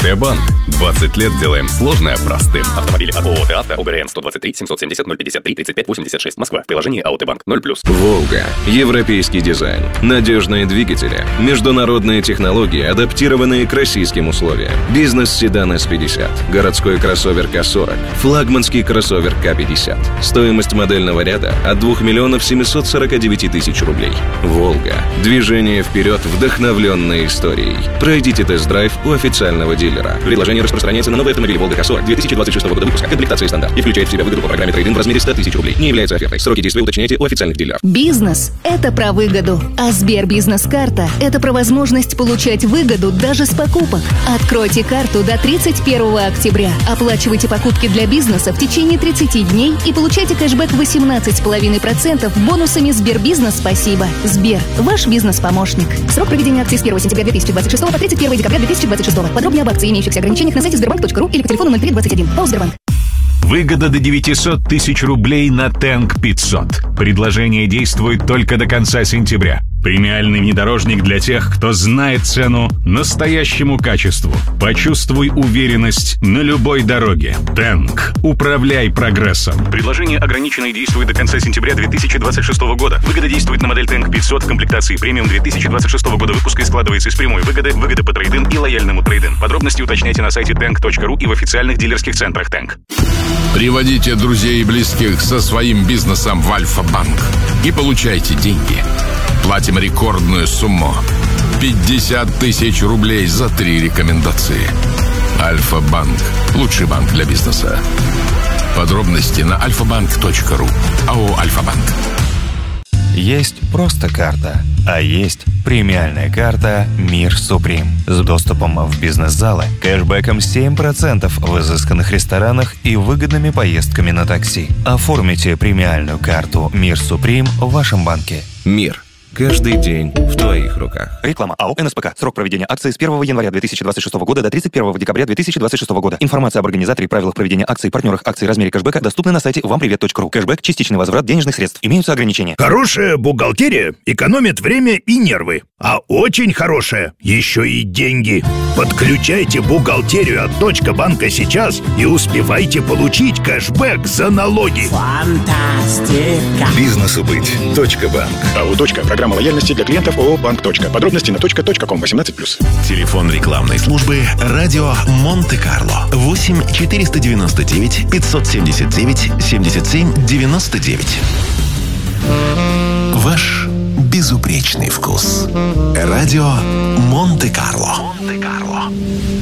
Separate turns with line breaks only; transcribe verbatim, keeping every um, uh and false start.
АТБанк. двадцать лет делаем сложное простым. Автомобили от ООО «Авто», ОГРН сто двадцать три семьсот семьдесят ноль пятьдесят три тридцать пять восемьдесят шесть, Москва. Приложение АОТБанк ноль плюс.
«Волга». Европейский дизайн. Надежные двигатели. Международные технологии, адаптированные к российским условиям. Бизнес-седан эс пятьдесят. Городской кроссовер ка сорок. Флагманский кроссовер ка пятьдесят. Стоимость модельного ряда от двух миллионов семьсот сорок девять тысяч рублей. «Волга». Движение вперед, вдохновленное историей. Пройдите тест-драйв у официального дилера. Предложение распространяется на новый автомобиль «Волга ка сорок» две тысячи двадцать шестого года выпуска. Комплектация стандарт. И включает в себя выгоду по программе трейд-ин в размере сто тысяч рублей. Не является офертой. Сроки действия уточняйте у официальных дилеров.
Бизнес – это про выгоду. А Сбербизнес-карта – это про возможность получать выгоду даже с покупок. Откройте карту до тридцать первого октября. Оплачивайте покупки для бизнеса в течение тридцати дней и получайте кэшбэк восемнадцать целых пять десятых процента бонусами Сбербизнес «Спасибо». Сбер – ваш бизнес-помощник. Срок проведения акции с первого сентября две тысячи двадцать шестого по тридцать первого декабря две тысячи двадцать шестого. Подробнее об акции и имеющихся ограничениях на сайте сбербанк точка ру или по телефону ноль три двадцать один. ПАО «Сбербанк».
Выгода до девятисот тысяч рублей на Тэнк пятьсот. Предложение действует только до конца сентября. Премиальный внедорожник для тех, кто знает цену настоящему качеству. Почувствуй уверенность на любой дороге. Тэнк. Управляй прогрессом. Предложение ограничено и действует до конца сентября две тысячи двадцать шестого года. Выгода действует на модель Тэнк пятьсот в комплектации премиум две тысячи двадцать шестого года выпуска и складывается из прямой выгоды, выгоды по трейд-ин и лояльному трейд-ин. Подробности уточняйте на сайте тэнк точка ру и в официальных дилерских центрах Тэнк.
Приводите друзей и близких со своим бизнесом в Альфа-банк и получайте деньги. Платим рекордную сумму – пятьдесят тысяч рублей за три рекомендации. Альфа-банк – лучший банк для бизнеса. Подробности на альфа банк точка ру. АО «Альфа-банк».
Есть просто карта, а есть премиальная карта «Мир Суприм» с доступом в бизнес-залы, кэшбэком семь процентов в изысканных ресторанах и выгодными поездками на такси. Оформите премиальную карту «Мир Суприм» в вашем банке.
«Мир». Каждый день в твоих руках.
Реклама АО эн эс пэ ка. Срок проведения акции с первого января две тысячи двадцать шестого года до тридцать первого декабря две тысячи двадцать шестого года. Информация об организаторе и правилах проведения акций, партнерах акций, размере кэшбэка доступны на сайте вам привет точка ру. Кэшбэк – частичный возврат денежных средств. Имеются ограничения.
Хорошая бухгалтерия экономит время и нервы. А очень хорошая еще и деньги. Подключайте бухгалтерию от Точка банка сейчас и успевайте получить кэшбэк за налоги.
Фантастика.
Бизнесу быть. Точка банк.
АО «Точка». Программа лояльности для клиентов ООО «Банк. Точка». Подробности на точка точка ком восемнадцать плюс.
Телефон рекламной службы «Радио Монте-Карло». восемь четыреста девяносто девять пятьсот семьдесят девять семьдесят семь девяносто девять. Ваш безупречный вкус. Радио Монте-Карло. Монте-Карло.